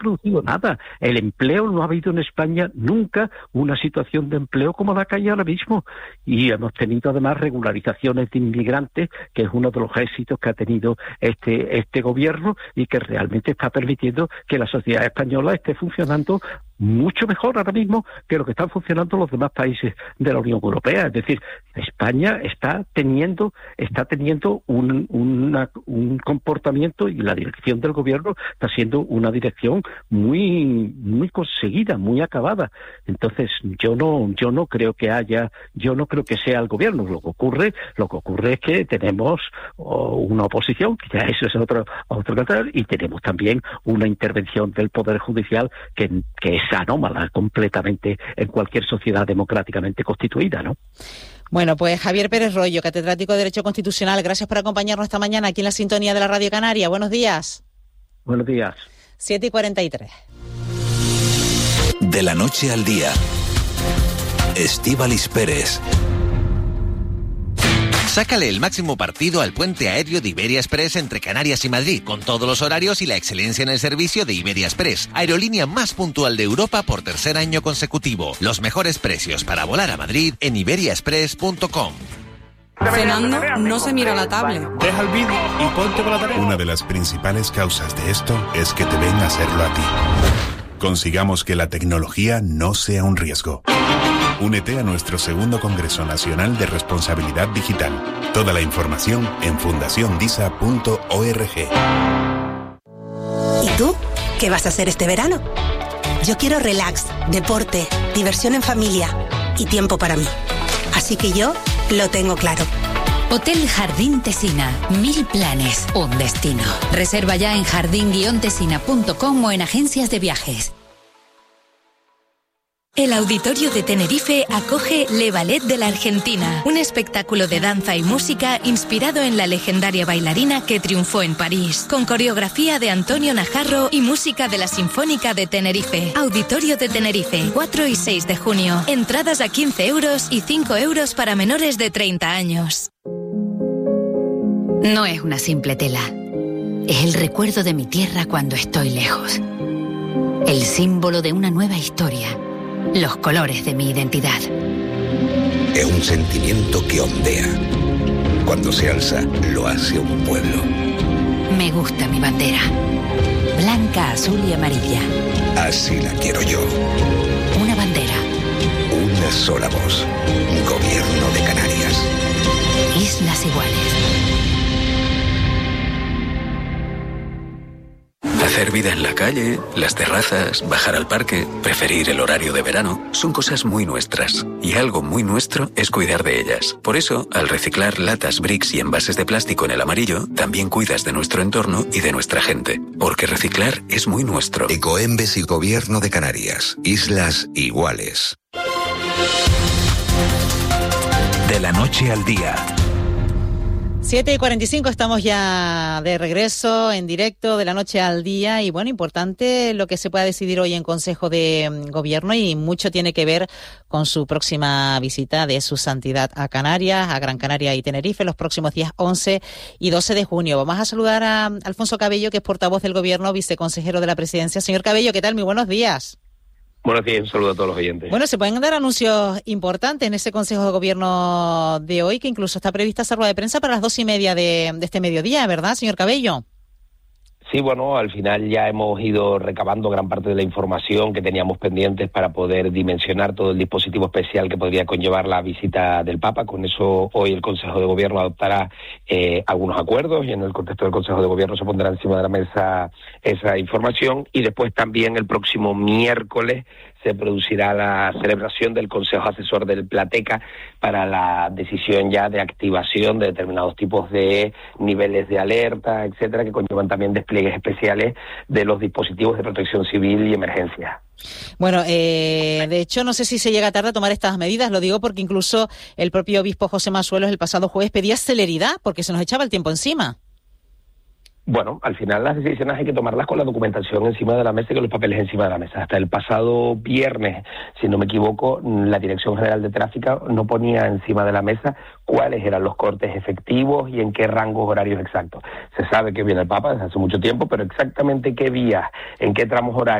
producido nada. El empleo, no ha habido en España nunca una situación de empleo como la que hay ahora mismo. Y hemos tenido además regularizaciones de inmigrantes, que es uno de los éxitos que ha tenido este gobierno y que realmente está permitiendo que la sociedad española esté funcionando mucho mejor ahora mismo que lo que están funcionando los demás países de la Unión Europea. Es decir, España está teniendo un comportamiento, y la dirección del gobierno está siendo una dirección muy conseguida, muy acabada. Entonces, yo no creo que sea el gobierno. Lo que ocurre es que tenemos una oposición, que ya eso es otro cantar, y tenemos también una intervención del Poder Judicial que es anómala completamente en cualquier sociedad democráticamente constituida, ¿no? Bueno, pues Javier Pérez Royo, catedrático de Derecho Constitucional, gracias por acompañarnos esta mañana aquí en la sintonía de la Radio Canaria. Buenos días. Buenos días. 7:43. De la noche al día, Estíbaliz Pérez. Sácale el máximo partido al puente aéreo de Iberia Express entre Canarias y Madrid, con todos los horarios y la excelencia en el servicio de Iberia Express, aerolínea más puntual de Europa por tercer año consecutivo. Los mejores precios para volar a Madrid en iberiaexpress.com. Cenando, no se mira la tablet. Deja el vídeo y ponte con la tarea. Una de las principales causas de esto es que te ven hacerlo a ti. Consigamos que la tecnología no sea un riesgo. Únete a nuestro segundo Congreso Nacional de Responsabilidad Digital. Toda la información en fundaciondisa.org. ¿Y tú? ¿Qué vas a hacer este verano? Yo quiero relax, deporte, diversión en familia y tiempo para mí. Así que yo lo tengo claro. Hotel Jardín Tesina. 1000 planes, un destino. Reserva ya en jardin-tesina.com o en agencias de viajes. El Auditorio de Tenerife acoge Le Ballet de la Argentina, un espectáculo de danza y música inspirado en la legendaria bailarina que triunfó en París, con coreografía de Antonio Najarro y música de la Sinfónica de Tenerife. Auditorio de Tenerife, 4 y 6 de junio. Entradas a 15 euros y 5 euros para menores de 30 años. No es una simple tela. Es el recuerdo de mi tierra cuando estoy lejos. El símbolo de una nueva historia. Los colores de mi identidad. Es un sentimiento que ondea. Cuando se alza, lo hace un pueblo. Me gusta mi bandera. Blanca, azul y amarilla. Así la quiero yo. Una bandera. Una sola voz. Gobierno de Canarias. Islas Iguales. Hacer vida en la calle, las terrazas, bajar al parque, preferir el horario de verano, son cosas muy nuestras. Y algo muy nuestro es cuidar de ellas. Por eso, al reciclar latas, bricks y envases de plástico en el amarillo, también cuidas de nuestro entorno y de nuestra gente. Porque reciclar es muy nuestro. Ecoembes y Gobierno de Canarias. Islas Iguales. De la noche al día. 7:45, estamos ya de regreso en directo de la noche al día y bueno, importante lo que se pueda decidir hoy en Consejo de Gobierno y mucho tiene que ver con su próxima visita de su santidad a Canarias, a Gran Canaria y Tenerife, los próximos días 11 y 12 de junio. Vamos a saludar a Alfonso Cabello, que es portavoz del Gobierno, viceconsejero de la Presidencia. Señor Cabello, ¿qué tal? Muy buenos días. Buenos días, un saludo a todos los oyentes. Bueno, se pueden dar anuncios importantes en ese Consejo de Gobierno de hoy, que incluso está prevista esa rueda de prensa para las 2:30 de este mediodía, ¿verdad, señor Cabello? Sí, bueno, al final ya hemos ido recabando gran parte de la información que teníamos pendientes para poder dimensionar todo el dispositivo especial que podría conllevar la visita del Papa. Con eso hoy el Consejo de Gobierno adoptará algunos acuerdos y en el contexto del Consejo de Gobierno se pondrá encima de la mesa esa información y después también el próximo miércoles se producirá la celebración del Consejo Asesor del Plateca para la decisión ya de activación de determinados tipos de niveles de alerta, etcétera, que conllevan también despliegues especiales de los dispositivos de protección civil y emergencia. Bueno, de hecho, no sé si se llega tarde a tomar estas medidas, lo digo porque incluso el propio obispo José Masuelos el pasado jueves pedía celeridad porque se nos echaba el tiempo encima. Bueno, al final las decisiones hay que tomarlas con la documentación encima de la mesa y con los papeles encima de la mesa. Hasta el pasado viernes, si no me equivoco, la Dirección General de Tráfico no ponía encima de la mesa cuáles eran los cortes efectivos y en qué rangos horarios exactos. Se sabe que viene el Papa desde hace mucho tiempo, pero exactamente qué días, en qué tramos horarios,